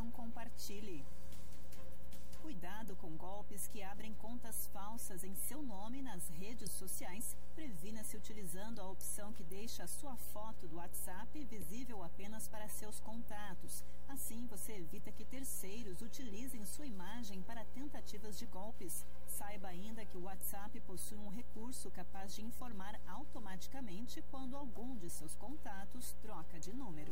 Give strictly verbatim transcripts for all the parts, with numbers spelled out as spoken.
não compartilhe. Cuidado com golpes que abrem contas falsas em seu nome nas redes sociais. Previna-se utilizando a opção que deixa a sua foto do WhatsApp visível apenas para seus contatos. Assim, você evita que terceiros utilizem sua imagem para tentativas de golpes. Saiba ainda que o WhatsApp possui um recurso capaz de informar automaticamente quando algum de seus contatos troca de número.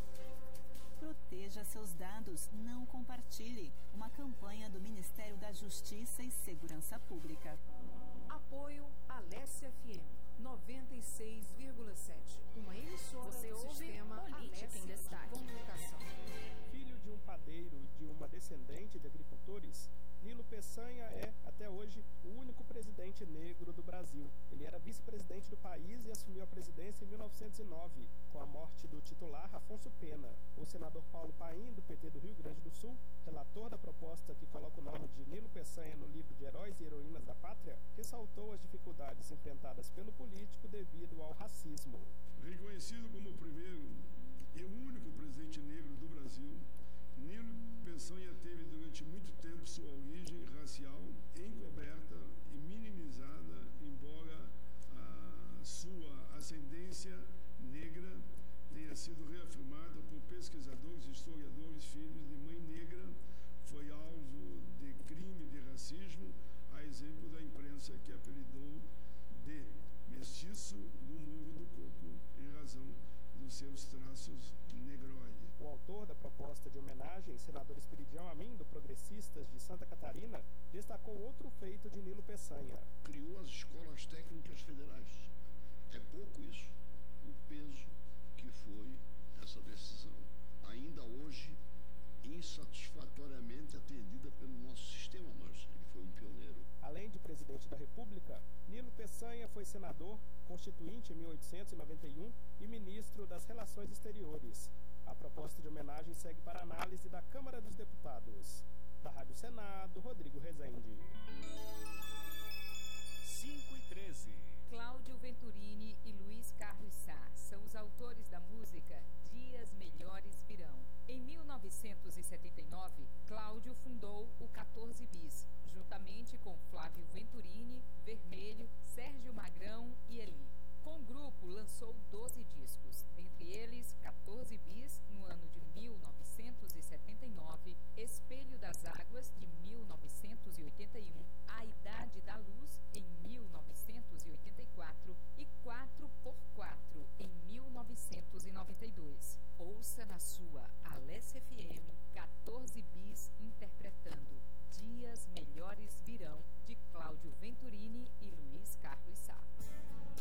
Proteja seus dados, não compartilhe. Uma campanha do Ministério da Justiça e Segurança Pública. Apoio Alessia F M noventa e seis vírgula sete. Uma emissora Você do ouve sistema Política em Destaque. de Comunicação. Filho de um padeiro e de uma descendente de agricultores, Nilo Peçanha é, até hoje, o único presidente negro do Brasil. Ele era vice-presidente do país e assumiu a presidência em mil novecentos e nove, com a morte do titular Afonso Pena. O senador Paulo Paim, do P T do Rio Grande do Sul, relator da proposta que coloca o nome de Nilo Peçanha no livro de Heróis e Heroínas da Pátria, ressaltou as dificuldades enfrentadas pelo político devido ao racismo. Reconhecido como o primeiro e o único presidente negro do Brasil, Nilo Peçanha teve durante muito tempo sua origem racial encoberta e minimizada, embora a sua ascendência negra tenha sido reafirmada por pesquisadores e historiadores. Filhos de mãe negra, foi alvo de crime de racismo, a exemplo da imprensa que apelidou de mestiço no Morro do Coco em razão dos seus traços negroides. O autor da proposta de homenagem, senador Esperidião Amin, do Progressistas de Santa Catarina, destacou outro feito de Nilo Peçanha. Criou as escolas técnicas federais. É pouco isso, o peso que foi essa decisão. Ainda hoje, insatisfatoriamente atendida pelo nosso sistema, mas ele foi um pioneiro. Além de presidente da República, Nilo Peçanha foi senador, constituinte em mil oitocentos e noventa e um e ministro das Relações Exteriores. A proposta de homenagem segue para análise da Câmara dos Deputados. Da Rádio Senado, Rodrigo Rezende.